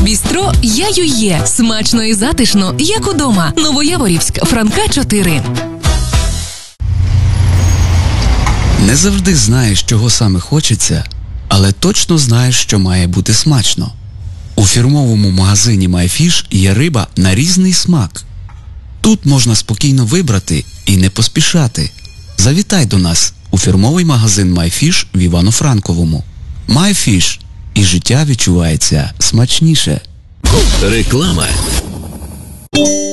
Бістро «Я-ю-є». Смачно і затишно, як удома. Новояворівськ, Франка 4. Не завжди знаєш, чого саме хочеться, але точно знаєш, що має бути смачно. У фірмовому магазині MyFish є риба на різний смак. Тут можна спокійно вибрати і не поспішати. Завітай до нас у фірмовий магазин MyFish в Івано-Франковому. MyFish. І життя відчувається смачніше. Реклама.